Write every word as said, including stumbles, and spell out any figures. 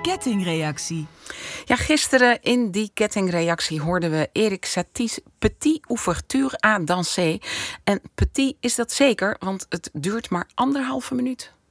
kettingreactie. Ja, gisteren in die kettingreactie hoorden we Erik Satie's Petit Ouverture à danser. En petit is dat zeker, want het duurt maar anderhalve minuut.